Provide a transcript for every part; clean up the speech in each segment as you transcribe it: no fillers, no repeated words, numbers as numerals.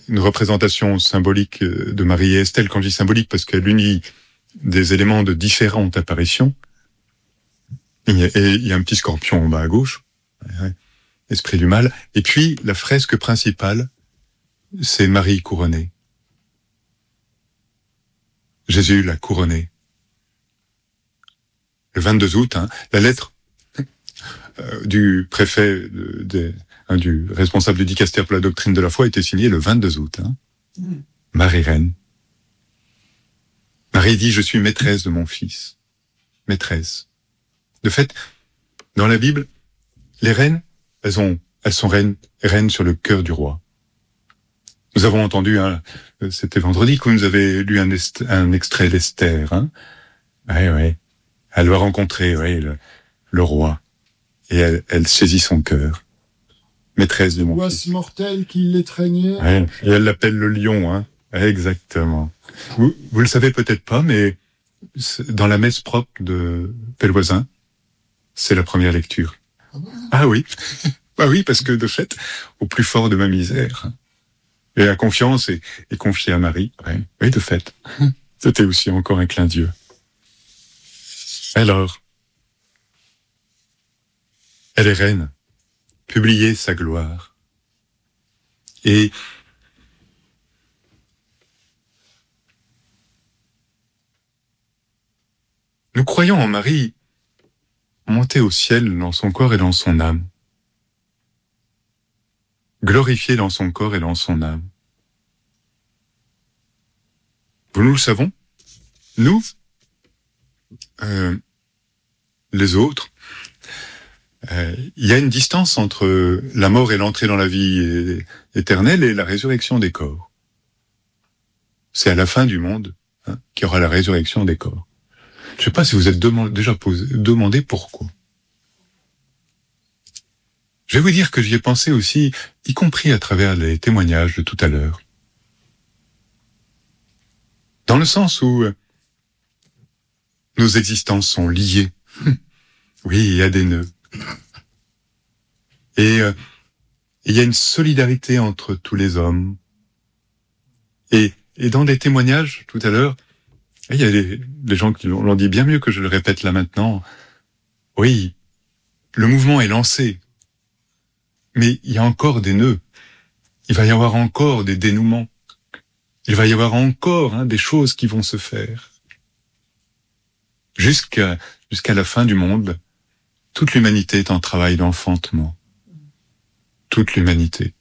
une représentation symbolique de Marie et Estelle. Quand je dis symbolique, parce qu'elle unit des éléments de différentes apparitions. Et il y a un petit scorpion en bas à gauche, esprit du mal. Et puis, la fresque principale, c'est Marie couronnée. Jésus l'a couronnée. Le 22 août, la lettre du préfet, du responsable du dicastère pour la doctrine de la foi, était signée le 22 août. Marie reine. Marie dit, je suis maîtresse de mon fils. Maîtresse. De fait, dans la Bible, les reines, elles sont reines sur le cœur du roi. Nous avons entendu, c'était vendredi que vous nous avez lu un extrait d'Esther. Ouais. Elle va rencontrer le roi. Et elle saisit son cœur. Maîtresse de mon fils. Ouasse mortelle qui l'étreignait. Ouais, et elle l'appelle le lion. Exactement. Vous le savez peut-être pas, mais dans la messe propre de Pelvoisin, c'est la première lecture. Ah oui. Bah oui, parce que de fait, au plus fort de ma misère, et la confiance est confiée à Marie. Ouais. Oui, de fait. C'était aussi encore un clin d'yeux. Alors, elle est reine, publiez sa gloire. Et nous croyons en Marie monter au ciel dans son corps et dans son âme. Glorifiée dans son corps et dans son âme. Nous le savons. Nous, les autres, il y a une distance entre la mort et l'entrée dans la vie éternelle et la résurrection des corps. C'est à la fin du monde qu'il y aura la résurrection des corps. Je ne sais pas si vous êtes déjà demandé pourquoi. Je vais vous dire que j'y ai pensé aussi, y compris à travers les témoignages de tout à l'heure. Dans le sens où nos existences sont liées. Oui, il y a des nœuds. Et il y a une solidarité entre tous les hommes. Et dans des témoignages, tout à l'heure, il y a des gens qui l'ont dit bien mieux que je le répète là maintenant. Oui, le mouvement est lancé. Mais il y a encore des nœuds. Il va y avoir encore des dénouements. Il va y avoir encore des choses qui vont se faire. Jusqu'à la fin du monde, toute l'humanité est en travail d'enfantement. Toute l'humanité.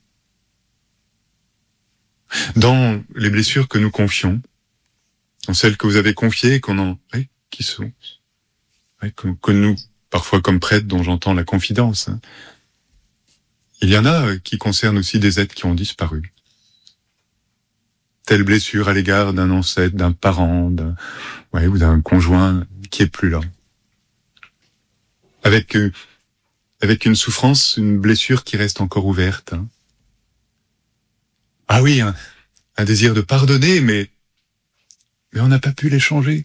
Dans les blessures que nous confions, dans celles que vous avez confiées, qui sont, que nous, parfois comme prêtres dont j'entends la confidence, il y en a qui concernent aussi des êtres qui ont disparu. Telle blessure à l'égard d'un ancêtre, d'un parent, ou d'un conjoint qui est plus là. Avec une souffrance, une blessure qui reste encore ouverte. Ah oui, un désir de pardonner, mais on n'a pas pu l'échanger.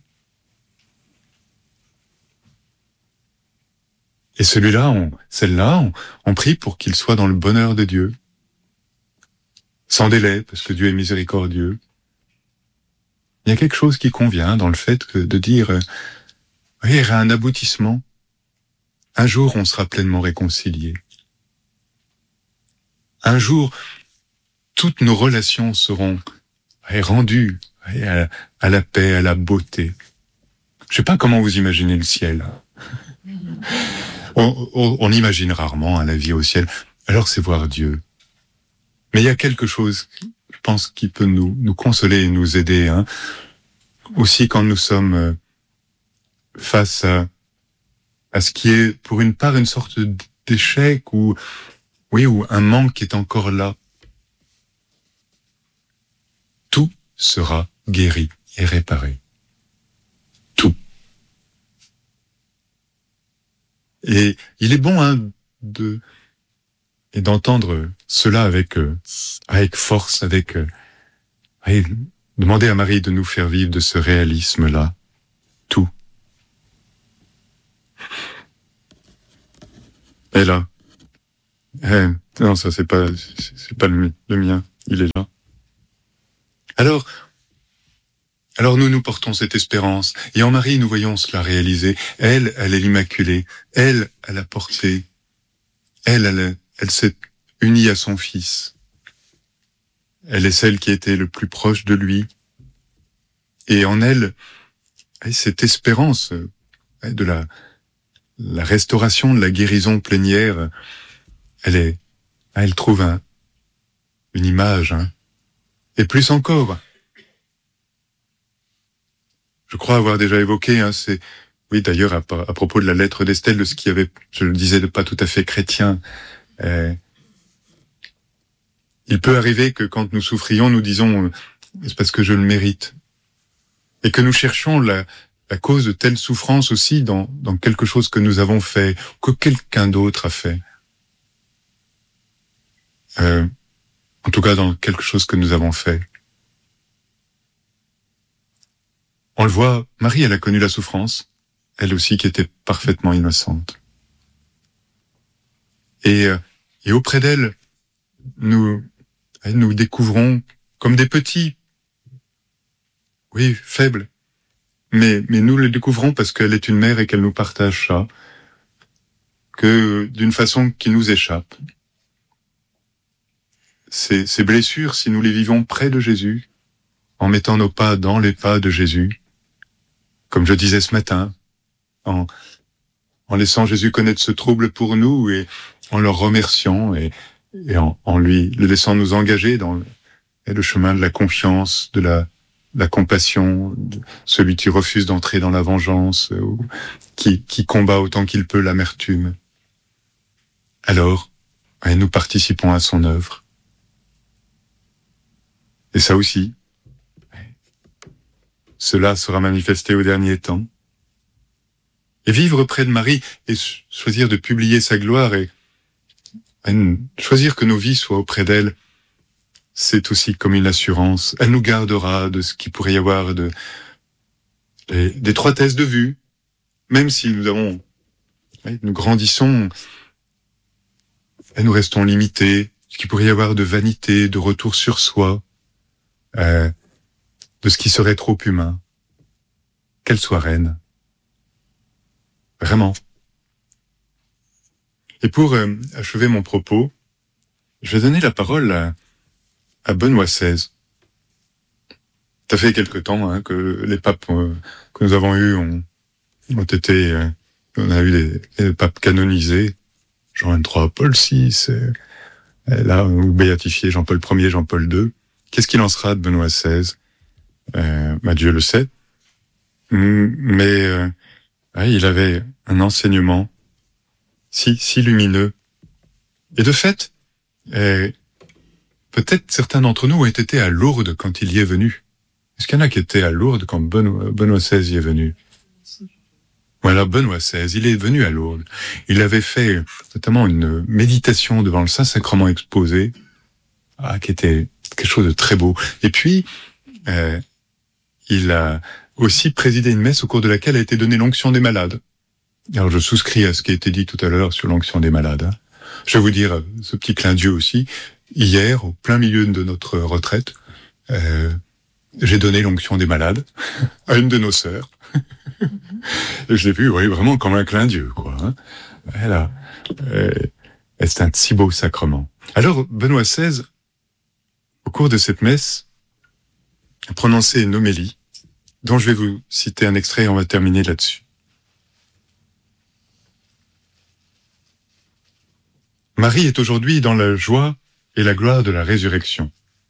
Et celle-là, on prie pour qu'il soit dans le bonheur de Dieu. Sans délai, parce que Dieu est miséricordieux. Il y a quelque chose qui convient dans le fait de dire, il y aura un aboutissement. Un jour, on sera pleinement réconciliés. Un jour, toutes nos relations seront rendues à la paix, à la beauté. Je sais pas comment vous imaginez le ciel. On imagine rarement la vie au ciel. Alors c'est voir Dieu. Mais il y a quelque chose, je pense, qui peut nous consoler et nous aider. Aussi quand nous sommes face à ce qui est, pour une part, une sorte d'échec ou un manque est encore là. Tout sera guéri et réparé. Tout. Et il est bon d'entendre cela avec force, demander à Marie de nous faire vivre de ce réalisme-là. Tout. Et là. Non, ça c'est pas le mien. Il est là. Alors nous portons cette espérance, et en Marie nous voyons cela réaliser. Elle est l'Immaculée, elle a porté, elle s'est unie à son Fils. Elle est celle qui était le plus proche de lui. Et en elle, cette espérance de la restauration, de la guérison plénière, elle trouve une image, et plus encore. Je crois avoir déjà évoqué, oui, d'ailleurs, à propos de la lettre d'Estelle, de ce qui avait, je le disais, de pas tout à fait chrétien. Il peut arriver que quand nous souffrions, nous disons, c'est parce que je le mérite. Et que nous cherchions la cause de telle souffrance aussi dans quelque chose que nous avons fait, que quelqu'un d'autre a fait. En tout cas, dans quelque chose que nous avons fait. On le voit, Marie, elle a connu la souffrance, elle aussi qui était parfaitement innocente. Et auprès d'elle, nous découvrons comme des petits, oui, faibles, mais nous le découvrons parce qu'elle est une mère et qu'elle nous partage ça, que d'une façon qui nous échappe. Ces blessures, si nous les vivons près de Jésus, en mettant nos pas dans les pas de Jésus, comme je disais ce matin, en laissant Jésus connaître ce trouble pour nous et en le remerciant et en lui le laissant nous engager dans le chemin de la confiance, de la compassion, de celui qui refuse d'entrer dans la vengeance, ou qui combat autant qu'il peut l'amertume. Alors, nous participons à son œuvre. Et ça aussi, cela sera manifesté au dernier temps. Et vivre près de Marie et choisir de publier sa gloire et choisir que nos vies soient auprès d'elle, c'est aussi comme une assurance. Elle nous gardera de ce qu'il pourrait y avoir d'étroitesse de vue, même si nous grandissons, et nous restons limités, ce qu'il pourrait y avoir de vanité, de retour sur soi, de ce qui serait trop humain. Qu'elle soit reine. Vraiment. Et pour achever mon propos, je vais donner la parole à Benoît XVI. Ça fait quelque temps que les papes que nous avons eus ont été... on a eu des papes canonisés, Jean XXIII, Paul VI, là, on béatifié Jean-Paul Ier, Jean-Paul II. Qu'est-ce qu'il en sera de Benoît XVI? Dieu le sait. Mais il avait un enseignement si lumineux. Et de fait, peut-être certains d'entre nous ont été à Lourdes quand il y est venu. Est-ce qu'il y en a qui étaient à Lourdes quand Benoît XVI y est venu? Voilà, Benoît XVI, il est venu à Lourdes. Il avait fait notamment une méditation devant le Saint-Sacrement exposé, qui était quelque chose de très beau. Et puis, il a aussi présidé une messe au cours de laquelle a été donnée l'onction des malades. Alors je souscris à ce qui a été dit tout à l'heure sur l'onction des malades. Je vais vous dire ce petit clin d'yeux aussi. Hier, au plein milieu de notre retraite, j'ai donné l'onction des malades à une de nos sœurs. Et je l'ai vu, vraiment comme un clin d'yeux, quoi. Voilà. C'est un si beau sacrement. Alors, Benoît XVI, au cours de cette messe, a prononcé une homélie, dont je vais vous citer un extrait et on va terminer là-dessus. Marie est aujourd'hui dans la joie et la gloire de la résurrection.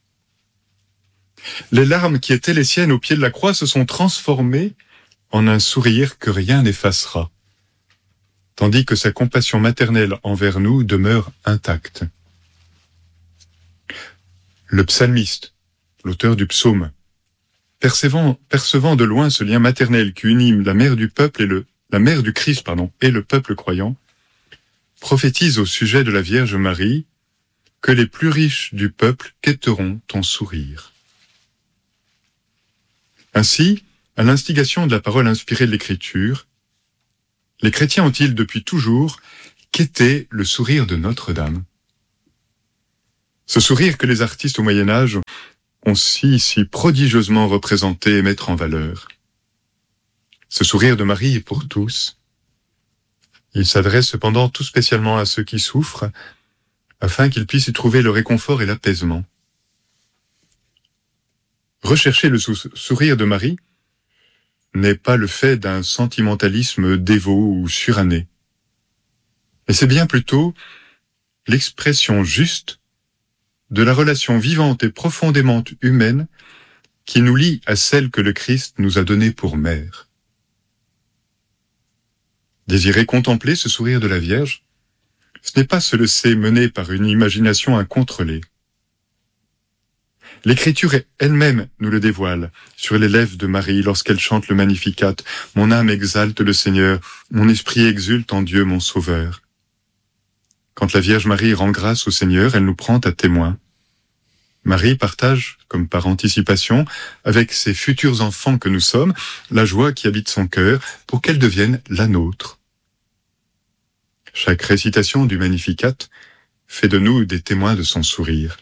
Les larmes qui étaient les siennes au pied de la croix se sont transformées en un sourire que rien n'effacera, tandis que sa compassion maternelle envers nous demeure intacte. Le psalmiste, l'auteur du psaume, percevant de loin ce lien maternel qui unit la mère du peuple la mère du Christ, et le peuple croyant, prophétise au sujet de la Vierge Marie que les plus riches du peuple quêteront ton sourire. Ainsi, à l'instigation de la parole inspirée de l'Écriture, les chrétiens ont-ils depuis toujours quêté le sourire de Notre-Dame. Ce sourire que les artistes au Moyen-Âge ont si prodigieusement représenté et mettre en valeur. Ce sourire de Marie est pour tous. Il s'adresse cependant tout spécialement à ceux qui souffrent, afin qu'ils puissent y trouver le réconfort et l'apaisement. Rechercher le sourire de Marie n'est pas le fait d'un sentimentalisme dévot ou suranné, mais c'est bien plutôt l'expression juste de la relation vivante et profondément humaine qui nous lie à celle que le Christ nous a donnée pour mère. Désirer contempler ce sourire de la Vierge, ce n'est pas se laisser mener par une imagination incontrôlée. L'Écriture elle-même nous le dévoile sur les lèvres de Marie lorsqu'elle chante le Magnificat. « Mon âme exalte le Seigneur, mon esprit exulte en Dieu mon Sauveur. » Quand la Vierge Marie rend grâce au Seigneur, elle nous prend à témoin. Marie partage, comme par anticipation, avec ses futurs enfants que nous sommes, la joie qui habite son cœur pour qu'elle devienne la nôtre. Chaque récitation du Magnificat fait de nous des témoins de son sourire.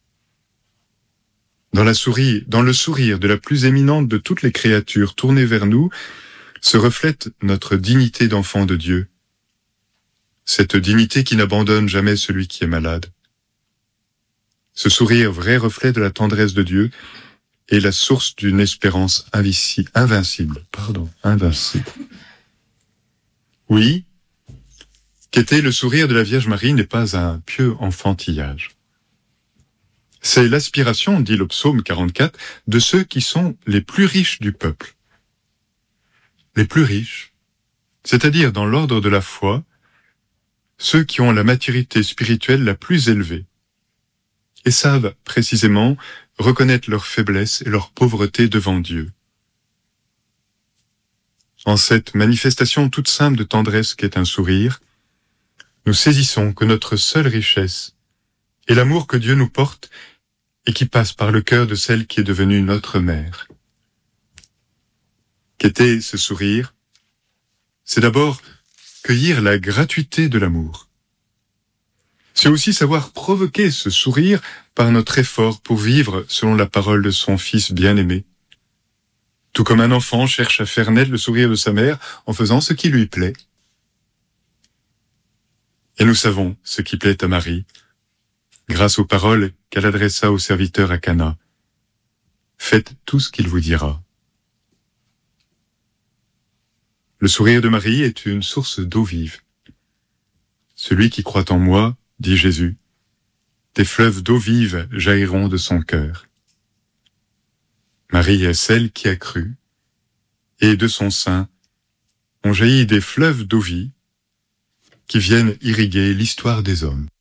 Dans le sourire de la plus éminente de toutes les créatures tournées vers nous, se reflète notre dignité d'enfant de Dieu. Cette dignité qui n'abandonne jamais celui qui est malade. Ce sourire, vrai reflet de la tendresse de Dieu, est la source d'une espérance invincible. Oui, qu'était le sourire de la Vierge Marie n'est pas un pieux enfantillage. C'est l'aspiration, dit le psaume 44, de ceux qui sont les plus riches du peuple. Les plus riches, c'est-à-dire dans l'ordre de la foi, ceux qui ont la maturité spirituelle la plus élevée et savent précisément reconnaître leur faiblesse et leur pauvreté devant Dieu. En cette manifestation toute simple de tendresse qu'est un sourire, nous saisissons que notre seule richesse est l'amour que Dieu nous porte et qui passe par le cœur de celle qui est devenue notre mère. Qu'était ce sourire? C'est d'abord cueillir la gratuité de l'amour. C'est aussi savoir provoquer ce sourire par notre effort pour vivre selon la parole de son Fils bien-aimé. Tout comme un enfant cherche à faire naître le sourire de sa mère en faisant ce qui lui plaît. Et nous savons ce qui plaît à Marie, grâce aux paroles qu'elle adressa aux serviteurs à Cana. Faites tout ce qu'il vous dira. Le sourire de Marie est une source d'eau vive. Celui qui croit en moi, dit Jésus, des fleuves d'eau vive jailliront de son cœur. Marie est celle qui a cru, et de son sein ont jailli des fleuves d'eau vive qui viennent irriguer l'histoire des hommes.